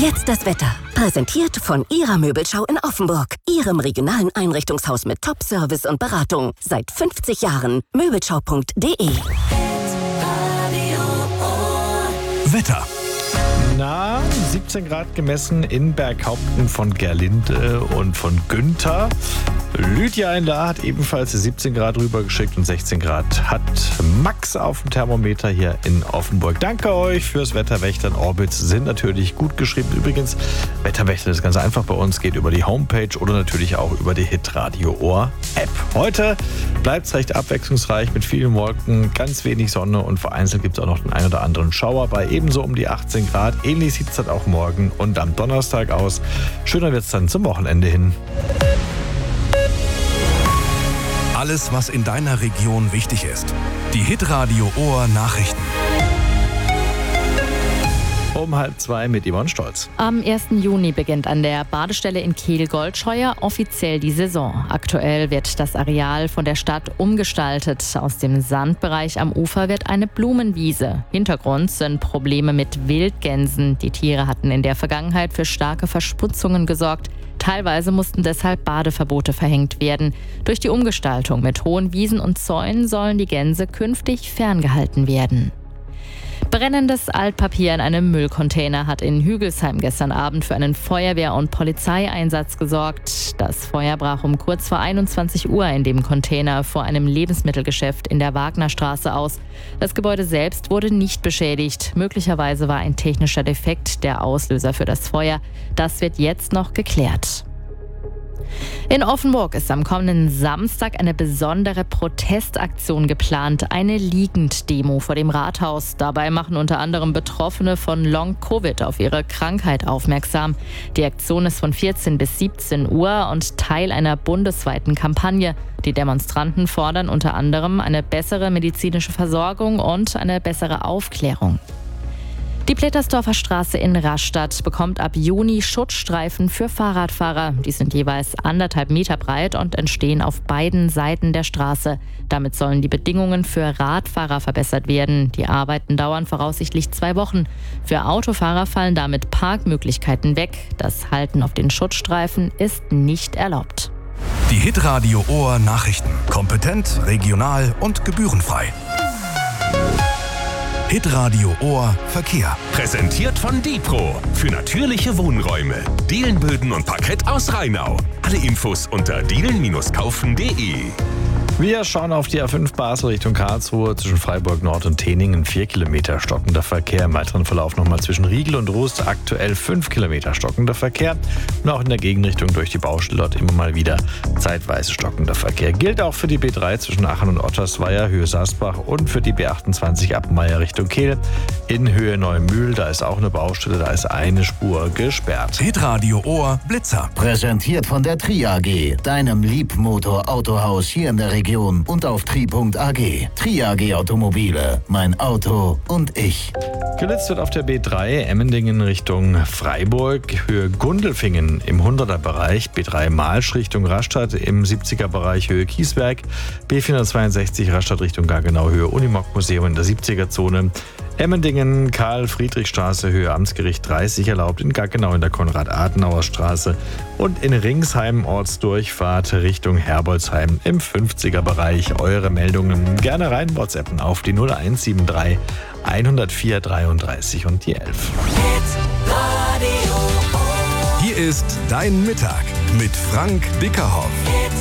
Jetzt das Wetter. Präsentiert von Ihrer Möbelschau in Offenburg. Ihrem regionalen Einrichtungshaus mit Top-Service und Beratung. Seit 50 Jahren. Möbelschau.de. Wetter. 17 Grad gemessen in Berghaupten von Gerlinde und von Günther. Lydia in La hat ebenfalls 17 Grad rübergeschickt und 16 Grad hat Max auf dem Thermometer hier in Offenburg. Danke euch fürs Wetterwächtern. Orbits sind natürlich gut geschrieben. Übrigens, Wetterwächtern ist ganz einfach bei uns. Geht über die Homepage oder natürlich auch über die Hitradio Ohr App. Heute bleibt es recht abwechslungsreich mit vielen Wolken, ganz wenig Sonne und vereinzelt gibt es auch noch den einen oder anderen Schauer bei ebenso um die 18 Grad. Ähnlich sieht es dann auch morgen und am Donnerstag aus. Schöner wird es dann zum Wochenende hin. Alles, was in deiner Region wichtig ist. Die Hitradio Ohr Nachrichten. Um 1:30 mit Yvonne Stolz. Am 1. Juni beginnt an der Badestelle in Kehl-Goldscheuer offiziell die Saison. Aktuell wird das Areal von der Stadt umgestaltet. Aus dem Sandbereich am Ufer wird eine Blumenwiese. Hintergrund sind Probleme mit Wildgänsen. Die Tiere hatten in der Vergangenheit für starke Verschmutzungen gesorgt. Teilweise mussten deshalb Badeverbote verhängt werden. Durch die Umgestaltung mit hohen Wiesen und Zäunen sollen die Gänse künftig ferngehalten werden. Brennendes Altpapier in einem Müllcontainer hat in Hügelsheim gestern Abend für einen Feuerwehr- und Polizeieinsatz gesorgt. Das Feuer brach um kurz vor 21 Uhr in dem Container vor einem Lebensmittelgeschäft in der Wagnerstraße aus. Das Gebäude selbst wurde nicht beschädigt. Möglicherweise war ein technischer Defekt der Auslöser für das Feuer. Das wird jetzt noch geklärt. In Offenburg ist am kommenden Samstag eine besondere Protestaktion geplant. Eine Liegenddemo vor dem Rathaus. Dabei machen unter anderem Betroffene von Long-Covid auf ihre Krankheit aufmerksam. Die Aktion ist von 14 bis 17 Uhr und Teil einer bundesweiten Kampagne. Die Demonstranten fordern unter anderem eine bessere medizinische Versorgung und eine bessere Aufklärung. Die Plättersdorfer Straße in Rastatt bekommt ab Juni Schutzstreifen für Fahrradfahrer. Die sind jeweils 1,5 Meter breit und entstehen auf beiden Seiten der Straße. Damit sollen die Bedingungen für Radfahrer verbessert werden. Die Arbeiten dauern voraussichtlich 2 Wochen. Für Autofahrer fallen damit Parkmöglichkeiten weg. Das Halten auf den Schutzstreifen ist nicht erlaubt. Die Hitradio Ohr Nachrichten. Kompetent, regional und gebührenfrei. Hitradio Ohr Verkehr. Präsentiert von Dipro für natürliche Wohnräume. Dielenböden und Parkett aus Rheinau. Alle Infos unter dielen-kaufen.de. Wir schauen auf die A5 Basel Richtung Karlsruhe zwischen Freiburg Nord und Teningen. 4 Kilometer stockender Verkehr. Im weiteren Verlauf nochmal zwischen Riegel und Rust aktuell 5 Kilometer stockender Verkehr. Und auch in der Gegenrichtung durch die Baustelle dort immer mal wieder zeitweise stockender Verkehr. Gilt auch für die B3 zwischen Aachen und Ottersweier, Höhe Sasbach und für die B28 Appenmeier Richtung Kehl in Höhe Neumühl. Da ist auch eine Baustelle, da ist eine Spur gesperrt. Hitradio Ohr Blitzer. Präsentiert von der Tri AG, deinem Liebmotor-Autohaus hier in der Region und auf tri.ag. Tri AG Automobile, mein Auto und ich. Gelitzt wird auf der B3 Emmendingen Richtung Freiburg, Höhe Gundelfingen im 100er-Bereich, B3 Malsch Richtung Rastatt im 70er-Bereich, Höhe Kiesberg, B462 Rastatt Richtung Gaggenau, Höhe Unimog-Museum in der 70er-Zone. Emmendingen, Karl-Friedrich-Straße, Höhe Amtsgericht 30 erlaubt, in Gaggenau in der Konrad-Adenauer-Straße und in Ringsheim Ortsdurchfahrt Richtung Herbolzheim im 50er-Bereich. Eure Meldungen gerne rein WhatsAppen auf die 0173 104 33 und die 11. Hier ist Dein Mittag mit Frank Dickerhoff.